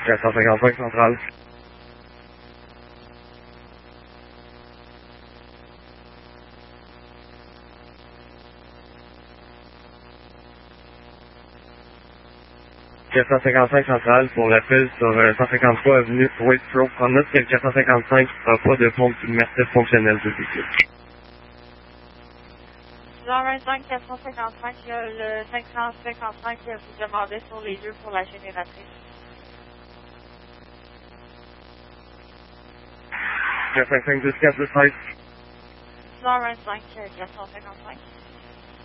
455 centrale. « 455 centrale pour l'appel sur 153 avenue Waitrose. Prendre note que le 455 n'a pas de pompe submersible fonctionnelle de véhicule. 6h25, 455, il y a le 555 que vous demandez sur les lieux pour la génératrice. 455 12 4 12 13. 6h25, 455.